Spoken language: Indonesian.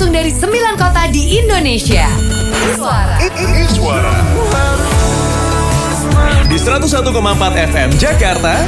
langsung dari 9 kota di Indonesia. Suara. Di 101,4 FM Jakarta,